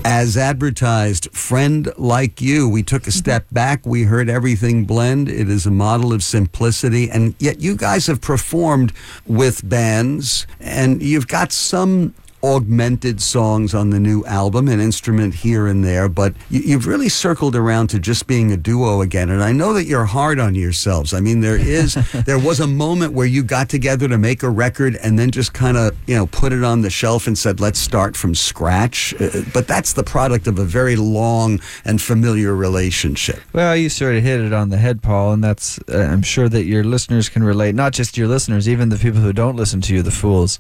As advertised, Friend Like You. We took a step back. We heard Everything Blend. It is a model of simplicity. And yet you guys have performed with bands, and you've got some augmented songs on the new album, an instrument here and there, but you've really circled around to just being a duo again. And I know that you're hard on yourselves. I mean, there was a moment where you got together to make a record and then just kind of, put it on the shelf and said, let's start from scratch. But that's the product of a very long and familiar relationship. Well, you sort of hit it on the head, Paul, and that's, I'm sure that your listeners can relate. Not just your listeners, even the people who don't listen to you, the fools.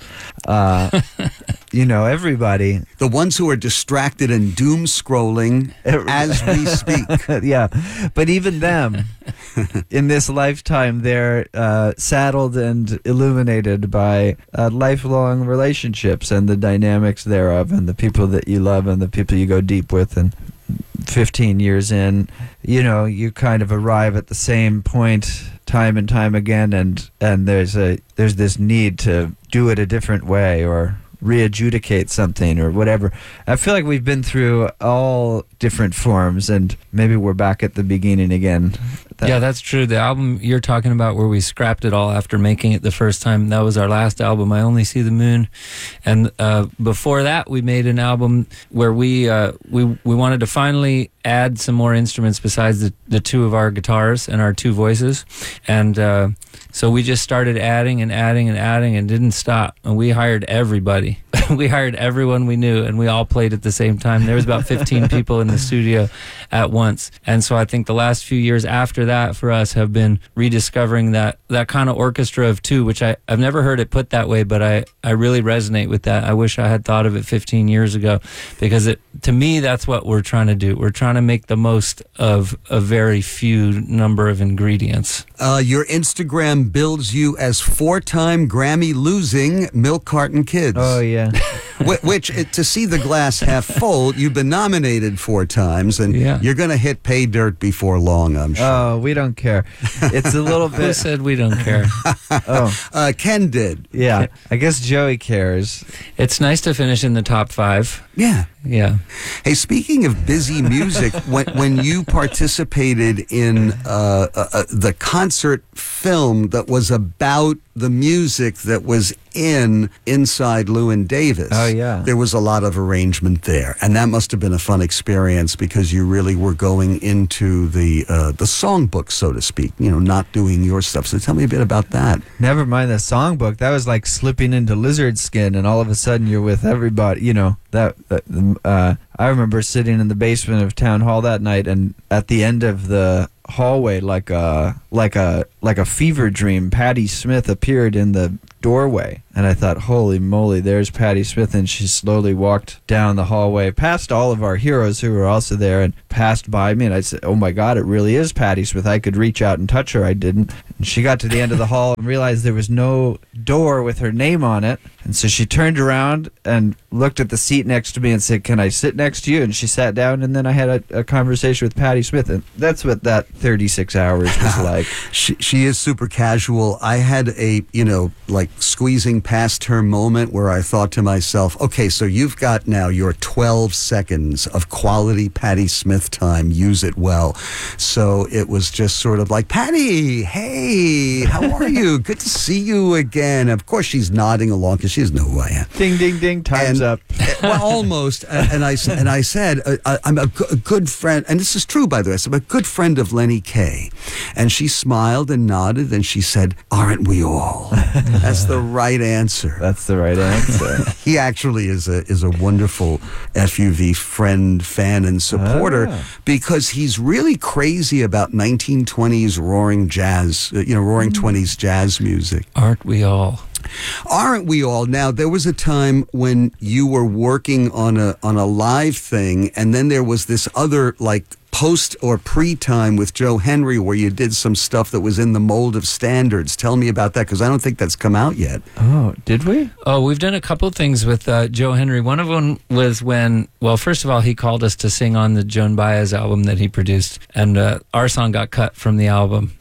Everybody. The ones who are distracted and doom scrolling as we speak. Yeah. But even them, in this lifetime, they're saddled and illuminated by lifelong relationships and the dynamics thereof and the people that you love and the people you go deep with. And 15 years in, you kind of arrive at the same point time and time again, and there's this need to do it a different way or re-adjudicate something or whatever. I feel like we've been through all different forms, and maybe we're back at the beginning again. Yeah, that's true. The album you're talking about where we scrapped it all after making it the first time, that was our last album, I Only See the Moon. And before that, we made an album where we wanted to finally add some more instruments besides the two of our guitars and our two voices. And so we just started adding and adding and adding and didn't stop. And we hired everybody. We hired everyone we knew, and we all played at the same time. There was about 15 people in the studio at once. And so I think the last few years after that for us have been rediscovering that kind of orchestra of two, which I've never heard it put that way, but I really resonate with that. I wish I had thought of it 15 years ago, because to me, that's what we're trying to do. We're trying to make the most of a very few number of ingredients. Your Instagram bills you as 4-time Grammy-losing Milk Carton Kids. Oh, yeah. Which, to see the glass half full, you've been nominated 4 times, and you're going to hit pay dirt before long, I'm sure. Oh, we don't care. It's a little bit... Who said we don't care? Ken did. Yeah, I guess Joey cares. It's nice to finish in the top 5. Yeah. Yeah. Hey, speaking of busy music, when you participated in the concert film that was about the music that was inside Llewyn Davis. Oh, yeah. There was a lot of arrangement there, and that must have been a fun experience because you really were going into the songbook, so to speak, not doing your stuff. So tell me a bit about that. Never mind the songbook. That was like slipping into lizard skin, and all of a sudden you're with everybody. I remember sitting in the basement of Town Hall that night, and at the end of the hallway, like a fever dream, Patti Smith appeared in the doorway, and I thought, holy moly, there's Patti Smith. And she slowly walked down the hallway past all of our heroes who were also there and passed by me, and I said, oh my God, it really is Patti Smith. I could reach out and touch her. I didn't. And she got to the end of the hall and realized there was no door with her name on it, and so she turned around and looked at the seat next to me and said, can I sit next to you? And she sat down, and then I had a conversation with Patti Smith, and that's what that 36 hours was like. She is super casual. I had a, squeezing past her moment where I thought to myself, okay, so you've got now your 12 seconds of quality Patti Smith time. Use it well. So it was just sort of like, Patti, hey, how are you? Good to see you again. Of course, she's nodding along because she doesn't know who I am. Ding, ding, ding, time's up. Well, almost. And I said, I'm a good friend, and this is true, by the way. I'm a good friend of Lenny Kaye. And she smiled and nodded, and she said, aren't we all? That's the right answer. That's the right answer. He actually is a wonderful FUV friend, fan, and supporter because he's really crazy about 1920s roaring jazz, roaring 20s jazz music. Aren't we all? Aren't we all? Now, there was a time when you were working on a live thing, and then there was this other, post or pre-time with Joe Henry where you did some stuff that was in the mold of standards. Tell me about that, because I don't think that's come out yet. Oh, did we? Oh, we've done a couple of things with Joe Henry. One of them was when, first of all, he called us to sing on the Joan Baez album that he produced, and our song got cut from the album.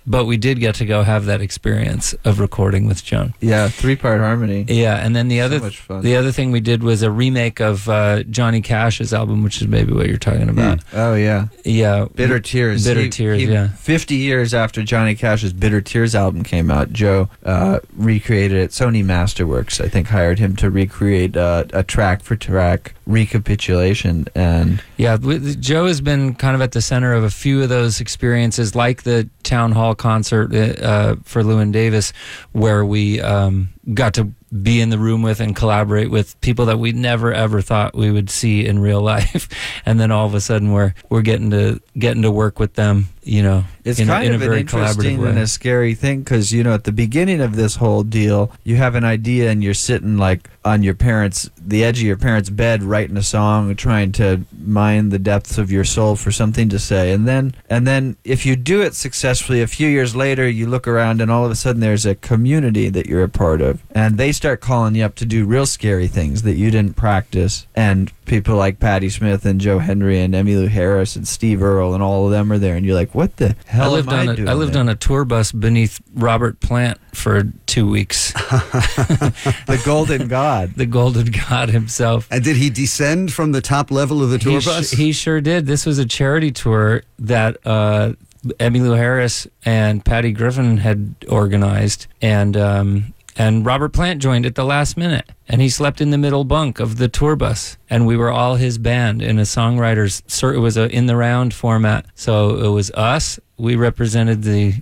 but we did get to go have that experience of recording with Joan. Yeah, 3-part harmony. Yeah, and then the So other much fun. the other thing we did was a remake of Johnny Cash's album, which is maybe what you're talking about. Oh yeah, Yeah, Bitter Tears. Bitter Tears, yeah. 50 years after Johnny Cash's Bitter Tears album came out, Joe recreated it. Sony Masterworks, I think, hired him to recreate a track-for-track recapitulation. And Yeah, Joe has been kind of at the center of a few of those experiences, like the town hall concert for Llewyn Davis, where we got to be in the room with and collaborate with people that we never ever thought we would see in real life, and then all of a sudden we're getting to work with them. You know, it's in kind a of an very interesting collaborative way. and a scary thing, because at the beginning of this whole deal, you have an idea and you're sitting like on the edge of your parents' bed, writing a song, trying to mine the depths of your soul for something to say, and then if you do it successfully, a few years later, you look around and all of a sudden there's a community that you're a part of, and they start calling you up to do real scary things that you didn't practice, and people like Patti Smith and Joe Henry and Emmylou Harris and Steve Earle and all of them are there, and you're like, what the hell am I doing? I lived on a tour bus beneath Robert Plant for 2 weeks. The Golden God. The Golden God himself. And did he descend from the top level of the tour bus? He sure did. This was a charity tour that Emmylou Harris and Patty Griffin had organized, and Robert Plant joined at the last minute, and he slept in the middle bunk of the tour bus, and we were all his band in a songwriters. It was a in the round format, so it was us. We represented the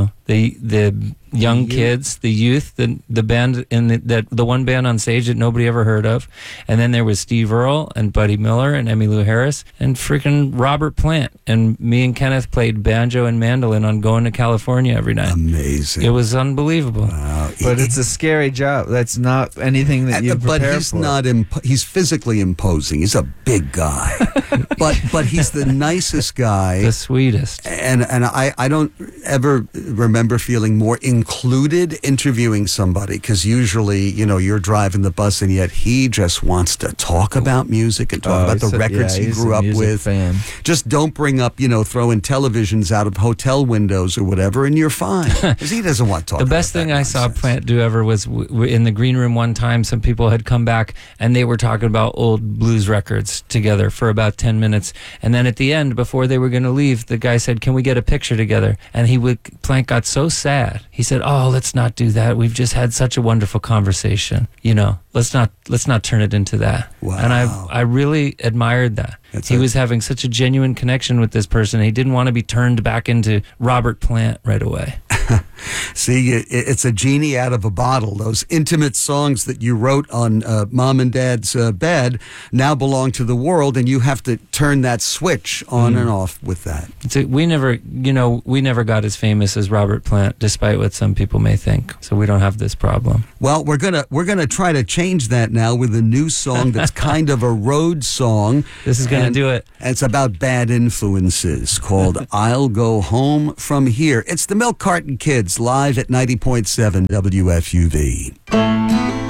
young kids, the youth, the band the one band on stage that nobody ever heard of, and then there was Steve Earle and Buddy Miller and Emmylou Harris and freaking Robert Plant, and me and Kenneth played banjo and mandolin on Going to California every night. Amazing. It was unbelievable. Wow. But it's a scary job. That's not anything that you prepare But he's for. not. He's physically imposing. He's a big guy, but he's the nicest guy, The sweetest. and I don't ever remember feeling more included interviewing somebody, because usually you're driving the bus and yet he just wants to talk about music and talk about the records he grew up with. Fan. Just don't bring up throwing televisions out of hotel windows or whatever, and you're fine, because he doesn't want to talk. The best about thing that I saw nonsense. Plant do ever was in the green room one time. Some people had come back and they were talking about old blues records together for about 10 minutes. And then at the end, before they were going to leave, the guy said, "Can we get a picture together?" And Plant got so sad. He said, "Oh, let's not do that. We've just had such a wonderful conversation. Let's not turn it into that." Wow. And I really admired that. He was having such a genuine connection with this person. He didn't want to be turned back into Robert Plant right away. See, it's a genie out of a bottle. Those intimate songs that you wrote on Mom and Dad's bed now belong to the world, and you have to turn that switch on and off with that. We never got as famous as Robert Plant, despite what some people may think. So we don't have this problem. Well, we're gonna try to change that now with a new song that's kind of a road song. This is going to And- do it. And it's about bad influences, called "I'll Go Home From Here." It's the Milk Carton Kids live at 90.7 WFUV.